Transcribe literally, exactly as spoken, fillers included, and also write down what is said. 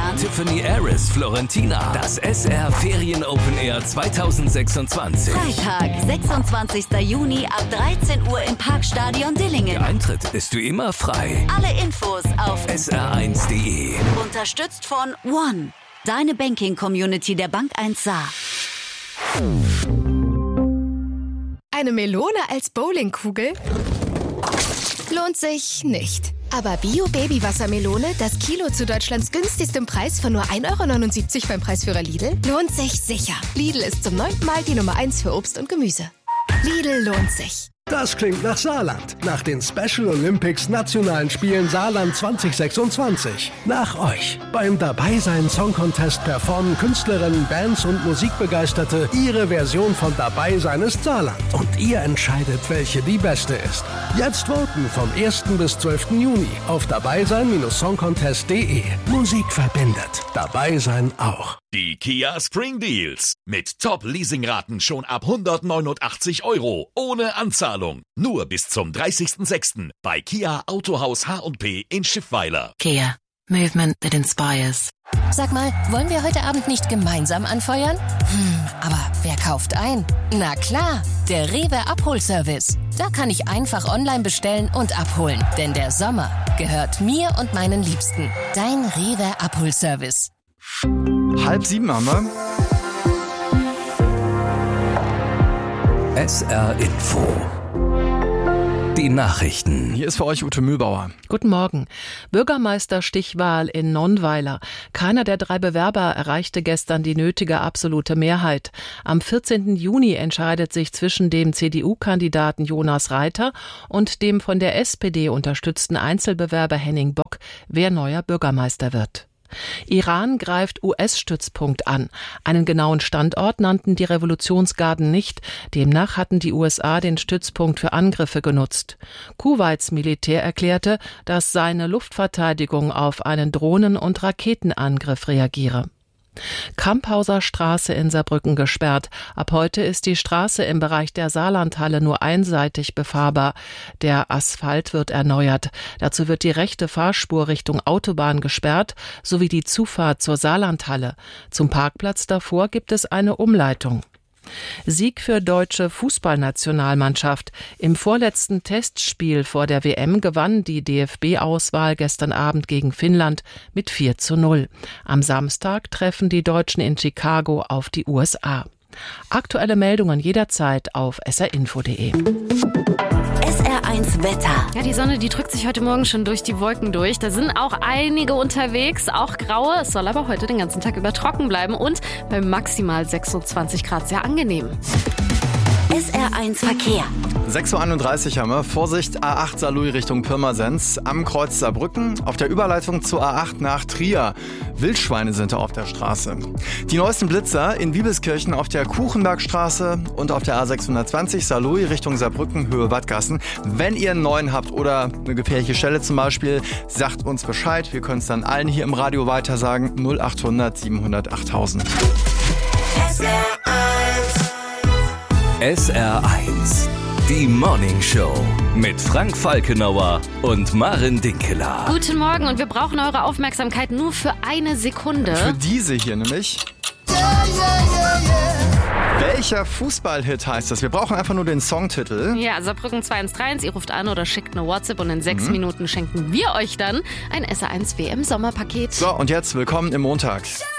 Saarland. Tiffany Harris, Florentina. Das S R Ferien Open Air zweitausendsechsundzwanzig. Freitag, sechsundzwanzigster Juni ab dreizehn Uhr im Parkstadion Dillingen. Der Eintritt ist wie immer frei. Alle Infos auf S R eins punkt de. Unterstützt von One. Deine Banking-Community der Bank eins Saar. Eine Melone als Bowlingkugel? Lohnt sich nicht. Aber Bio-Baby-Wassermelone, das Kilo zu Deutschlands günstigstem Preis von nur ein Euro neunundsiebzig beim Preisführer Lidl, lohnt sich sicher. Lidl ist zum neunten Mal die Nummer eins für Obst und Gemüse. Lidl lohnt sich. Das klingt nach Saarland. Nach den Special Olympics Nationalen Spielen Saarland zwanzig sechsundzwanzig. Nach euch. Beim Dabeisein Song Contest performen Künstlerinnen, Bands und Musikbegeisterte ihre Version von Dabeisein ist Saarland. Und ihr entscheidet, welche die beste ist. Jetzt voten vom ersten bis zwölften Juni auf dabeisein Song Contest punkt de. Musik verbindet. Dabeisein auch. Die Kia Spring Deals. Mit Top-Leasingraten schon ab hundertneunundachtzig Euro. Ohne Anzahlung. Nur bis zum dreißigsten sechsten bei Kia Autohaus H und P in Schiffweiler. Kia. Movement that inspires. Sag mal, wollen wir heute Abend nicht gemeinsam anfeuern? Hm, aber wer kauft ein? Na klar, der Rewe Abholservice. Da kann ich einfach online bestellen und abholen. Denn der Sommer gehört mir und meinen Liebsten. Dein Rewe Abholservice. Halb sieben haben wir. S R Info. Die Nachrichten. Hier ist für euch Ute Mühlbauer. Guten Morgen. Bürgermeisterstichwahl in Nonnweiler. Keiner der drei Bewerber erreichte gestern die nötige absolute Mehrheit. Am vierzehnten Juni entscheidet sich zwischen dem C D U-Kandidaten Jonas Reiter und dem von der S P D unterstützten Einzelbewerber Henning Bock, wer neuer Bürgermeister wird. Iran greift U S-Stützpunkt an. Einen genauen Standort nannten die Revolutionsgarden nicht. Demnach hatten die U S A den Stützpunkt für Angriffe genutzt. Kuwaits Militär erklärte, dass seine Luftverteidigung auf einen Drohnen- und Raketenangriff reagiere. Kamphauser Straße in Saarbrücken gesperrt. Ab heute ist die Straße im Bereich der Saarlandhalle nur einseitig befahrbar. Der Asphalt wird erneuert. Dazu wird die rechte Fahrspur Richtung Autobahn gesperrt, sowie die Zufahrt zur Saarlandhalle. Zum Parkplatz davor gibt es eine Umleitung. Sieg für deutsche Fußballnationalmannschaft. Im vorletzten Testspiel vor der W M gewann die D F B-Auswahl gestern Abend gegen Finnland mit vier zu null. Am Samstag treffen die Deutschen in Chicago auf die U S A. Aktuelle Meldungen jederzeit auf s r info punkt de. S R eins Wetter. Ja, die Sonne, die drückt sich heute Morgen schon durch die Wolken durch. Da sind auch einige unterwegs, auch graue. Es soll aber heute den ganzen Tag über trocken bleiben und bei maximal sechsundzwanzig Grad sehr angenehm. S R eins Verkehr. sechs Uhr einunddreißig haben wir. Vorsicht, A acht Saarlouis Richtung Pirmasens am Kreuz Saarbrücken. Auf der Überleitung zur A acht nach Trier. Wildschweine sind da auf der Straße. Die neuesten Blitzer in Wiebelskirchen auf der Kuchenbergstraße und auf der A sechshundertzwanzig Saarlouis Richtung Saarbrücken, Höhe Wattgassen. Wenn ihr einen neuen habt oder eine gefährliche Stelle zum Beispiel, sagt uns Bescheid. Wir können es dann allen hier im Radio weitersagen. null achthundert siebenhundert achttausend. S R eins. S R eins. Die Morning Show mit Frank Falkenauer und Maren Dinkeler. Guten Morgen und wir brauchen eure Aufmerksamkeit nur für eine Sekunde. Für diese hier nämlich. Yeah, yeah, yeah, yeah. Welcher Fußballhit heißt das? Wir brauchen einfach nur den Songtitel. Ja, Saarbrücken zwei eins drei eins, ihr ruft an oder schickt eine WhatsApp und in sechs mhm. Minuten schenken wir euch dann ein S R eins W M Sommerpaket. So, und jetzt willkommen im Montag.